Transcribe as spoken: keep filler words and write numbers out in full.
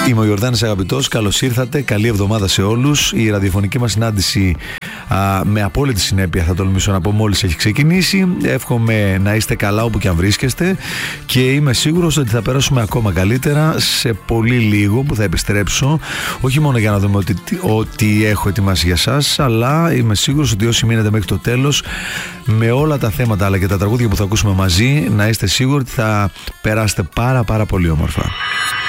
Είμαι ο Ιορδάνης Αγαπητός, καλώς ήρθατε, καλή εβδομάδα σε όλους. Η ραδιοφωνική μας συνάντηση α, με απόλυτη συνέπεια, θα τολμήσω να πω, μόλις έχει ξεκινήσει. Εύχομαι να είστε καλά όπου και αν βρίσκεστε και είμαι σίγουρος ότι θα περάσουμε ακόμα καλύτερα σε πολύ λίγο που θα επιστρέψω, όχι μόνο για να δούμε ότι, ότι έχω ετοιμάσει για σας, αλλά είμαι σίγουρος ότι όσοι μείνετε μέχρι το τέλος με όλα τα θέματα αλλά και τα τραγούδια που θα ακούσουμε μαζί, να είστε σίγουροι ότι θα περάσετε πάρα πάρα πολύ όμορφα.